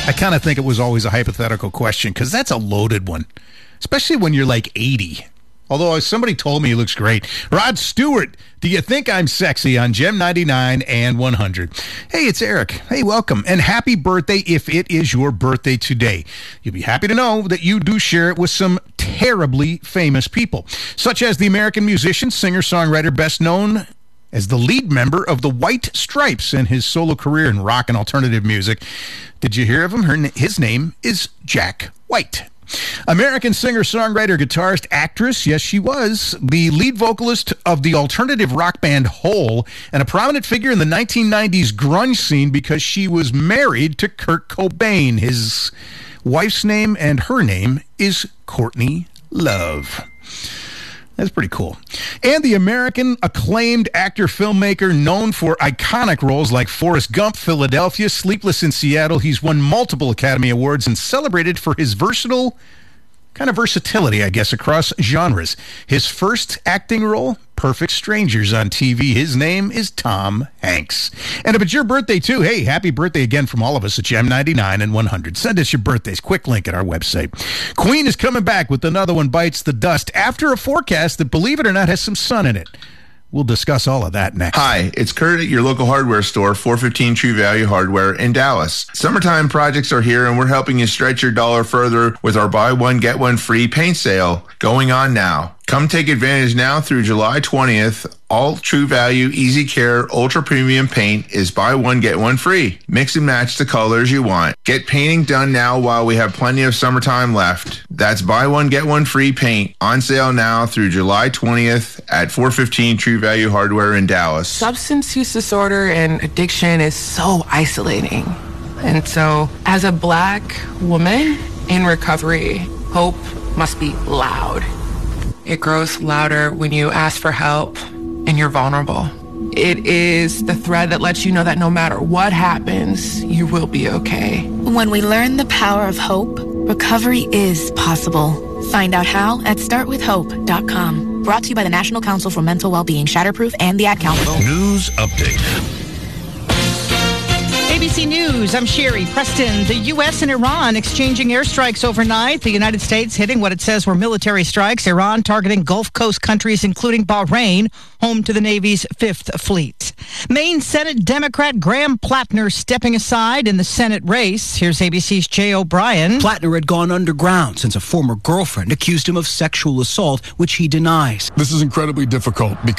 I kind of think it was always a hypothetical question because that's a loaded one, especially when you're like 80. Although somebody told me he looks great. Rod Stewart, do you think I'm sexy on Gem 99 and 100? Hey, it's Eric. Hey, welcome. And happy birthday if it is your birthday today. You'll be happy to know that you do share it with some terribly famous people, such as the American musician, singer-songwriter best known as the lead member of the White Stripes in his solo career in rock and alternative music. Did you hear of him? His name is Jack White. American singer, songwriter, guitarist, actress, yes, she was the lead vocalist of the alternative rock band Hole, and a prominent figure in the 1990s grunge scene because she was married to Kurt Cobain. His wife's name and her name is Courtney Love. That's pretty cool. And the American acclaimed actor-filmmaker known for iconic roles like Forrest Gump, Philadelphia, Sleepless in Seattle. He's won multiple Academy Awards and celebrated for his versatility, I guess, across genres. His first acting role, Perfect Strangers on TV. His name is Tom Hanks. And if it's your birthday, too, hey, happy birthday again from all of us at Gem 99 and 100. Send us your birthdays. Quick link at our website. Queen is coming back with Another One Bites the Dust after a forecast that, believe it or not, has some sun in it. We'll discuss all of that next. Hi, it's Kurt at your local hardware store, 415 True Value Hardware in Dallas. Summertime projects are here, and we're helping you stretch your dollar further with our buy one, get one free paint sale going on now. Come take advantage now through July 20th. All True Value Easy Care Ultra Premium Paint is buy one, get one free. Mix and match the colors you want. Get painting done now while we have plenty of summertime left. That's buy one, get one free paint on sale now through July 20th at 415 True Value Hardware in Dallas. Substance use disorder and addiction is so isolating. And so as a Black woman in recovery, hope must be loud. It grows louder when you ask for help and you're vulnerable. It is the thread that lets you know that no matter what happens, you will be okay. When we learn the power of hope, recovery is possible. Find out how at startwithhope.com. Brought to you by the National Council for Mental Wellbeing, Shatterproof, and the Ad Council. News update. ABC News, I'm Sherry Preston. The U.S. and Iran exchanging airstrikes overnight. The United States hitting what it says were military strikes. Iran targeting Gulf Coast countries, including Bahrain, home to the Navy's Fifth Fleet. Maine Senate Democrat Graham Plattner stepping aside in the Senate race. Here's ABC's Jay O'Brien. Plattner had gone underground since a former girlfriend accused him of sexual assault, which he denies. This is incredibly difficult because